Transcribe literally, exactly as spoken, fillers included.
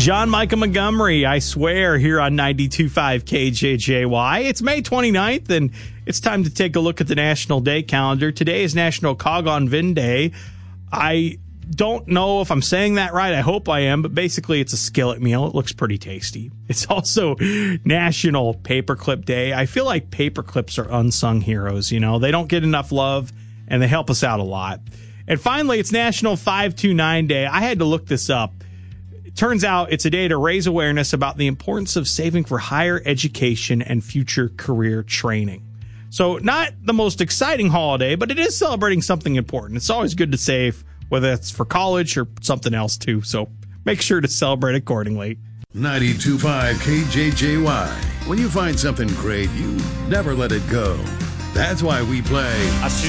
John Michael Montgomery, I swear, here on ninety-two point five K J J Y. It's May twenty-ninth, and it's time to take a look at the National Day calendar. Today is National Cog on Vin Day. I don't know if I'm saying that right. I hope I am, but basically it's a skillet meal. It looks pretty tasty. It's also National Paperclip Day. I feel like paperclips are unsung heroes. You know, they don't get enough love, and they help us out a lot. And finally, it's National five two nine Day. I had to look this up. Turns out it's a day to raise awareness about the importance of saving for higher education and future career training. So not the most exciting holiday, but it is celebrating something important. It's always good to save, whether it's for college or something else too. So make sure to celebrate accordingly. ninety-two point five K J J Y. When you find something great, you never let it go. That's why we play